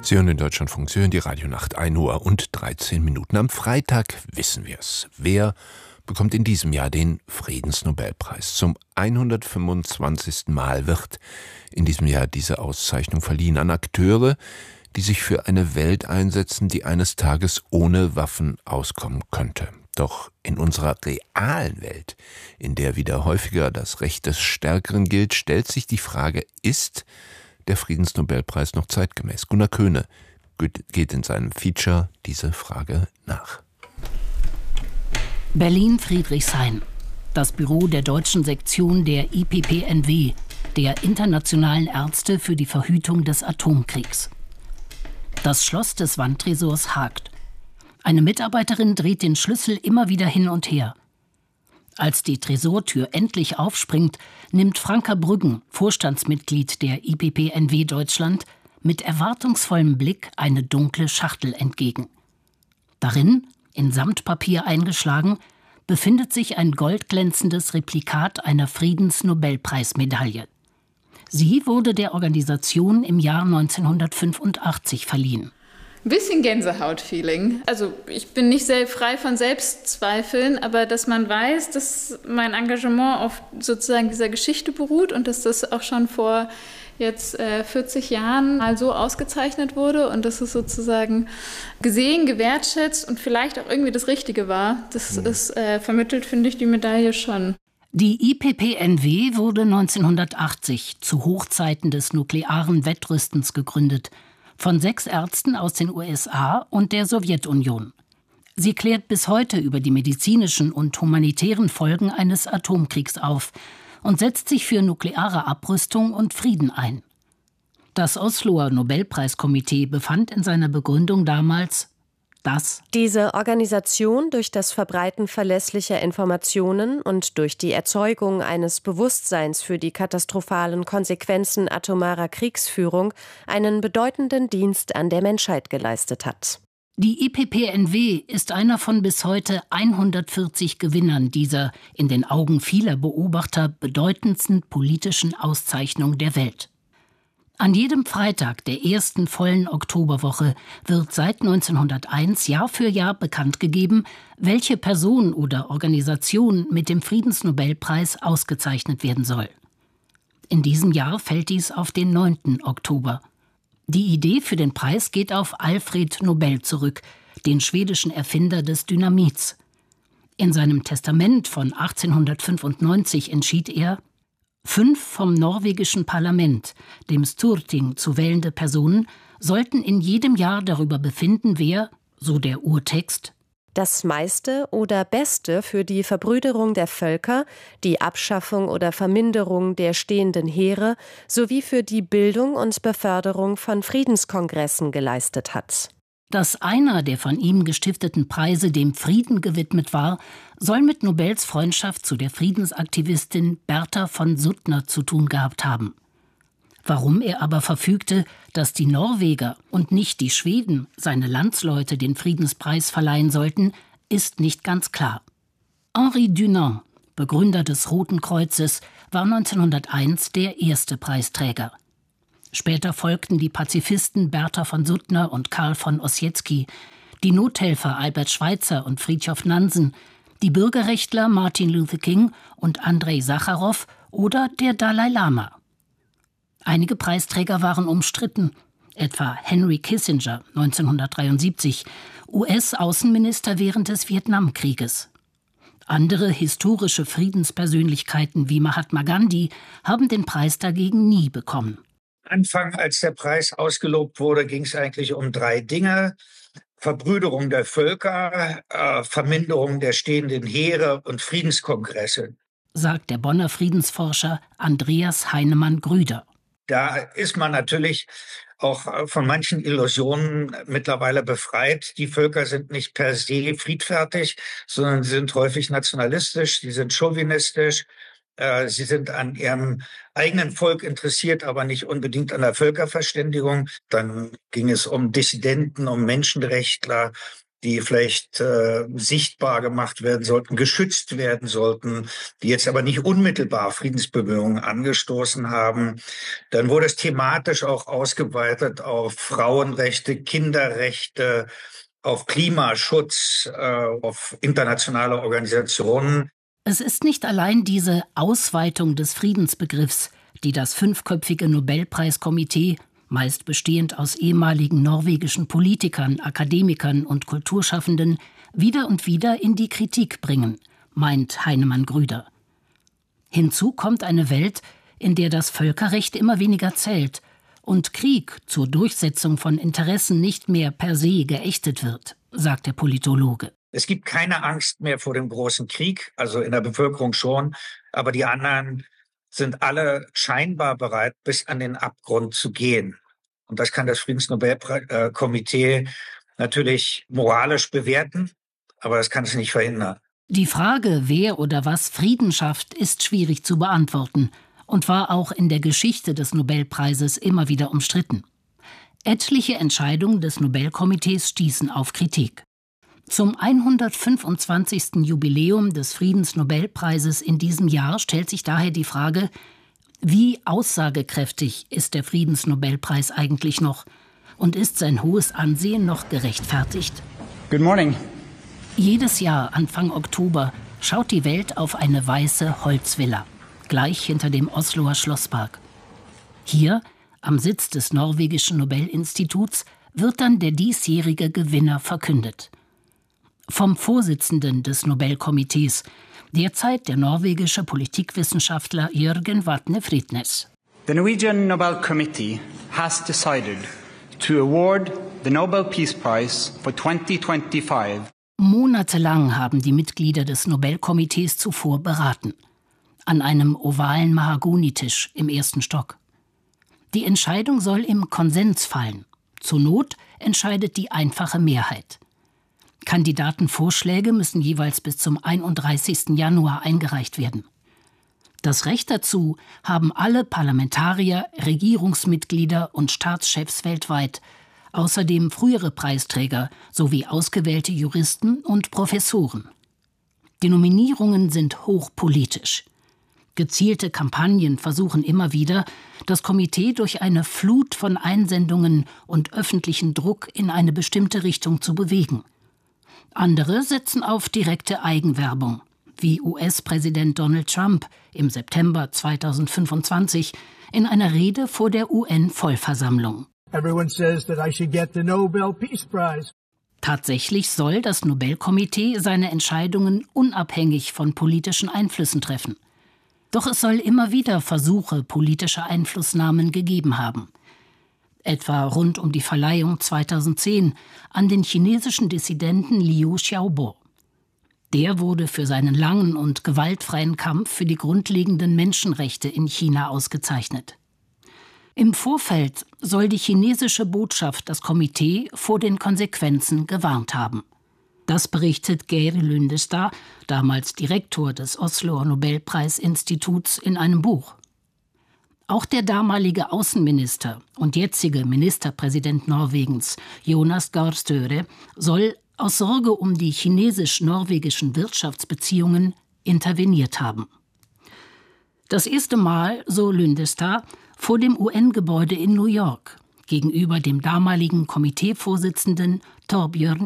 Sie hören in Deutschlandfunk, Sie hören die Radionacht, 1 Uhr und 13 Minuten. Am Freitag wissen wir es. Wer bekommt in diesem Jahr den Friedensnobelpreis? Zum 125. Mal wird in diesem Jahr diese Auszeichnung verliehen an Akteure, die sich für eine Welt einsetzen, die eines Tages ohne Waffen auskommen könnte. Doch in unserer realen Welt, in der wieder häufiger das Recht des Stärkeren gilt, stellt sich die Frage, ist der Friedensnobelpreis noch zeitgemäß? Gunnar Köhne geht in seinem Feature diese Frage nach. Berlin-Friedrichshain, das Büro der deutschen Sektion der IPPNW, der Internationalen Ärzte für die Verhütung des Atomkriegs. Das Schloss des Wandtresors hakt. Eine Mitarbeiterin dreht den Schlüssel immer wieder hin und her. Als die Tresortür endlich aufspringt, nimmt Franka Brüggen, Vorstandsmitglied der IPPNW Deutschland, mit erwartungsvollem Blick eine dunkle Schachtel entgegen. Darin, in Samtpapier eingeschlagen, befindet sich ein goldglänzendes Replikat einer Friedensnobelpreismedaille. Sie wurde der Organisation im Jahr 1985 verliehen. Ein bisschen Gänsehaut-Feeling. Also ich bin nicht sehr frei von Selbstzweifeln, aber dass man weiß, dass mein Engagement auf sozusagen dieser Geschichte beruht und dass das auch schon vor jetzt 40 Jahren mal so ausgezeichnet wurde und dass es sozusagen gesehen, gewertschätzt und vielleicht auch irgendwie das Richtige war, das ist vermittelt, finde ich, die Medaille schon. Die IPPNW wurde 1980 zu Hochzeiten des nuklearen Wettrüstens gegründet, von 6 Ärzten aus den USA und der Sowjetunion. Sie klärt bis heute über die medizinischen und humanitären Folgen eines Atomkriegs auf und setzt sich für nukleare Abrüstung und Frieden ein. Das Osloer Nobelpreiskomitee befand in seiner Begründung damals, dass diese Organisation durch das Verbreiten verlässlicher Informationen und durch die Erzeugung eines Bewusstseins für die katastrophalen Konsequenzen atomarer Kriegsführung einen bedeutenden Dienst an der Menschheit geleistet hat. Die IPPNW ist einer von bis heute 140 Gewinnern dieser, in den Augen vieler Beobachter, bedeutendsten politischen Auszeichnung der Welt. An jedem Freitag der ersten vollen Oktoberwoche wird seit 1901 Jahr für Jahr bekannt gegeben, welche Person oder Organisation mit dem Friedensnobelpreis ausgezeichnet werden soll. In diesem Jahr fällt dies auf den 9. Oktober. Die Idee für den Preis geht auf Alfred Nobel zurück, den schwedischen Erfinder des Dynamits. In seinem Testament von 1895 entschied er, 5 vom norwegischen Parlament, dem Storting, zu wählende Personen sollten in jedem Jahr darüber befinden, wer, so der Urtext, das meiste oder Beste für die Verbrüderung der Völker, die Abschaffung oder Verminderung der stehenden Heere sowie für die Bildung und Beförderung von Friedenskongressen geleistet hat. Dass einer der von ihm gestifteten Preise dem Frieden gewidmet war, soll mit Nobels Freundschaft zu der Friedensaktivistin Bertha von Suttner zu tun gehabt haben. Warum er aber verfügte, dass die Norweger und nicht die Schweden, seine Landsleute, den Friedenspreis verleihen sollten, ist nicht ganz klar. Henri Dunant, Begründer des Roten Kreuzes, war 1901 der erste Preisträger. Später folgten die Pazifisten Bertha von Suttner und Karl von Ossietzky, die Nothelfer Albert Schweitzer und Fridtjof Nansen, die Bürgerrechtler Martin Luther King und Andrei Sacharow oder der Dalai Lama. Einige Preisträger waren umstritten, etwa Henry Kissinger 1973, US-Außenminister während des Vietnamkrieges. Andere historische Friedenspersönlichkeiten wie Mahatma Gandhi haben den Preis dagegen nie bekommen. Anfang, als der Preis ausgelobt wurde, ging es eigentlich um 3 Dinge: Verbrüderung der Völker, Verminderung der stehenden Heere und Friedenskongresse, sagt der Bonner Friedensforscher Andreas Heinemann-Grüder. Da ist man natürlich auch von manchen Illusionen mittlerweile befreit. Die Völker sind nicht per se friedfertig, sondern sie sind häufig nationalistisch, sie sind chauvinistisch. Sie sind an ihrem eigenen Volk interessiert, aber nicht unbedingt an der Völkerverständigung. Dann ging es um Dissidenten, um Menschenrechtler, die vielleicht sichtbar gemacht werden sollten, geschützt werden sollten, die jetzt aber nicht unmittelbar Friedensbemühungen angestoßen haben. Dann wurde es thematisch auch ausgeweitet auf Frauenrechte, Kinderrechte, auf Klimaschutz, auf internationale Organisationen. Es ist nicht allein diese Ausweitung des Friedensbegriffs, die das 5-köpfige Nobelpreiskomitee, meist bestehend aus ehemaligen norwegischen Politikern, Akademikern und Kulturschaffenden, wieder und wieder in die Kritik bringen, meint Heinemann Grüder. Hinzu kommt eine Welt, in der das Völkerrecht immer weniger zählt und Krieg zur Durchsetzung von Interessen nicht mehr per se geächtet wird, sagt der Politologe. Es gibt keine Angst mehr vor dem großen Krieg, also in der Bevölkerung schon, aber die anderen sind alle scheinbar bereit, bis an den Abgrund zu gehen. Und das kann das Friedensnobelkomitee natürlich moralisch bewerten, aber das kann es nicht verhindern. Die Frage, wer oder was Frieden schafft, ist schwierig zu beantworten und war auch in der Geschichte des Nobelpreises immer wieder umstritten. Etliche Entscheidungen des Nobelkomitees stießen auf Kritik. Zum 125. Jubiläum des Friedensnobelpreises in diesem Jahr stellt sich daher die Frage, wie aussagekräftig ist der Friedensnobelpreis eigentlich noch und ist sein hohes Ansehen noch gerechtfertigt? Good morning. Jedes Jahr Anfang Oktober schaut die Welt auf eine weiße Holzvilla, gleich hinter dem Osloer Schlosspark. Hier, am Sitz des norwegischen Nobelinstituts, wird dann der diesjährige Gewinner verkündet. Vom Vorsitzenden des Nobelkomitees, derzeit der norwegische Politikwissenschaftler Jørgen Vatne Fridtnes. The Norwegian Nobel Committee has decided to award the Nobel Peace Prize for 2025. Monatelang haben die Mitglieder des Nobelkomitees zuvor beraten. An einem ovalen Mahagonitisch im 1. Stock. Die Entscheidung soll im Konsens fallen. Zur Not entscheidet die einfache Mehrheit. Kandidatenvorschläge müssen jeweils bis zum 31. Januar eingereicht werden. Das Recht dazu haben alle Parlamentarier, Regierungsmitglieder und Staatschefs weltweit, außerdem frühere Preisträger sowie ausgewählte Juristen und Professoren. Die Nominierungen sind hochpolitisch. Gezielte Kampagnen versuchen immer wieder, das Komitee durch eine Flut von Einsendungen und öffentlichen Druck in eine bestimmte Richtung zu bewegen. Andere setzen auf direkte Eigenwerbung, wie US-Präsident Donald Trump im September 2025 in einer Rede vor der UN-Vollversammlung. Tatsächlich soll das Nobelkomitee seine Entscheidungen unabhängig von politischen Einflüssen treffen. Doch es soll immer wieder Versuche politischer Einflussnahmen gegeben haben. Etwa rund um die Verleihung 2010 an den chinesischen Dissidenten Liu Xiaobo. Der wurde für seinen langen und gewaltfreien Kampf für die grundlegenden Menschenrechte in China ausgezeichnet. Im Vorfeld soll die chinesische Botschaft das Komitee vor den Konsequenzen gewarnt haben. Das berichtet Geir Lundestad, damals Direktor des Osloer Nobelpreisinstituts, in einem Buch. Auch der damalige Außenminister und jetzige Ministerpräsident Norwegens, Jonas Gahr Støre, soll aus Sorge um die chinesisch-norwegischen Wirtschaftsbeziehungen interveniert haben. Das erste Mal, so Lundestad, vor dem UN-Gebäude in New York, gegenüber dem damaligen Komiteevorsitzenden Thorbjørn